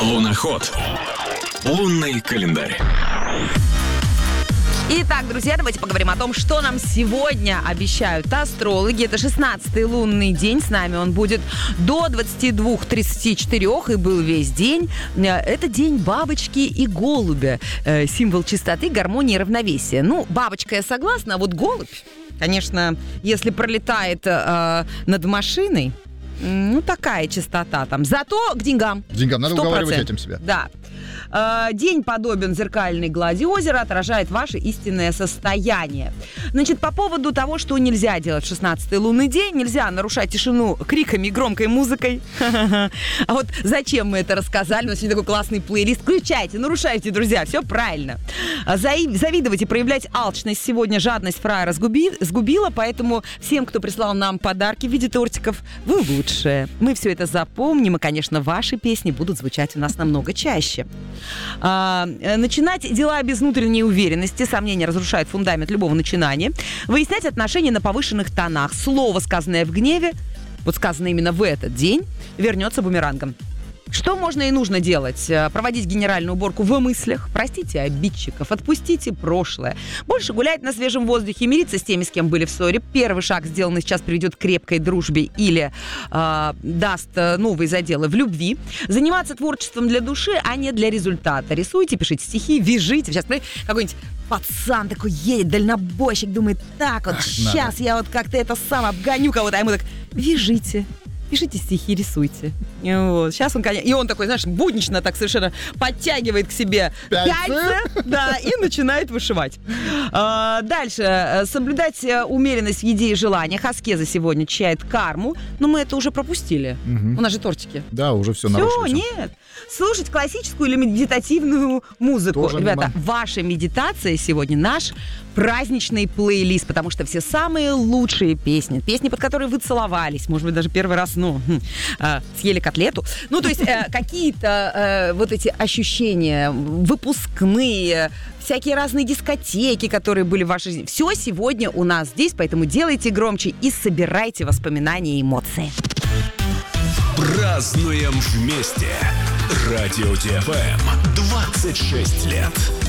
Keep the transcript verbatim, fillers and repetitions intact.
Луноход. Лунный календарь. Итак, друзья, давайте поговорим о том, что нам сегодня обещают астрологи. Это шестнадцатый лунный день. С нами он будет до двадцати двух тридцати четырёх и был весь день. Это день бабочки и голубя. Символ чистоты, гармонии и равновесия. Ну, бабочка я согласна, а вот голубь, конечно, если пролетает э, над машиной, ну, такая чистота там. Зато к деньгам. К деньгам. Надо сто процентов. уговаривать этим себя. Да. День подобен зеркальной глади озера, отражает ваше истинное состояние. Значит, по поводу того, что нельзя делать в шестнадцатый лунный день, нельзя нарушать тишину криками и громкой музыкой. А вот зачем мы это рассказали? У нас сегодня такой классный плейлист. Включайте, нарушайте, друзья, все правильно. Завидовать и проявлять алчность сегодня жадность фраера сгубила, поэтому всем, кто прислал нам подарки в виде тортиков, вы лучшие. Мы все это запомним, и, конечно, ваши песни будут звучать у нас намного чаще. А, начинать дела без внутренней уверенности. Сомнения разрушают фундамент любого начинания. Выяснять отношения на повышенных тонах. Слово, сказанное в гневе, вот сказанное именно в этот день, вернется бумерангом. Что можно и нужно делать? Проводить генеральную уборку в мыслях, простите обидчиков, отпустите прошлое. Больше гулять на свежем воздухе, мириться с теми, с кем были в ссоре. Первый шаг, сделанный сейчас, приведет к крепкой дружбе или э, даст новые заделы в любви. Заниматься творчеством для души, а не для результата. Рисуйте, пишите стихи, вяжите. Сейчас какой-нибудь пацан такой едет, дальнобойщик, думает, так вот, сейчас я вот как-то это сам обгоню кого-то, а ему так, вяжите. Пишите стихи, рисуйте. Вот. Сейчас он, конечно, и он такой, знаешь, буднично так совершенно подтягивает к себе пяльца, да, и начинает вышивать. А, дальше. Соблюдать умеренность в еде и желаниях. Аскеза сегодня чает карму. Но мы это уже пропустили. Угу. У нас же тортики. Да, уже все, все нарушилось. Нет. Слушать классическую или медитативную музыку. Тоже Ребята, мимо. ваша медитация сегодня наш праздничный плейлист, потому что все самые лучшие песни, песни, под которые вы целовались, может быть, даже первый раз, ну, э, съели котлету. Ну, то есть э, какие-то э, вот эти ощущения, выпускные, всякие разные дискотеки, которые были в вашей жизни. Все сегодня у нас здесь, поэтому делайте громче и собирайте воспоминания и эмоции. Празднуем вместе. Радио ТФМ. двадцать шесть лет.